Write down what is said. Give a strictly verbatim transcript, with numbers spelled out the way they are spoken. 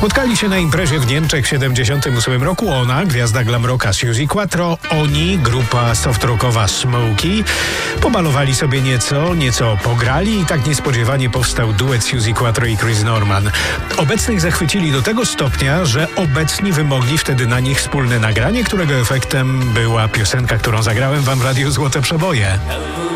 Spotkali się na imprezie w Niemczech w siedemdziesiątym ósmym roku ona, gwiazda glam rocka Suzy Quattro, oni, grupa soft rockowa Smokey. Pomalowali sobie nieco, nieco pograli i tak niespodziewanie powstał duet Suzy Quattro i Chris Norman. Obecnych zachwycili do tego stopnia, że obecni wymogli wtedy na nich wspólne nagranie, którego efektem była piosenka, którą zagrałem wam w Radiu Złote Przeboje.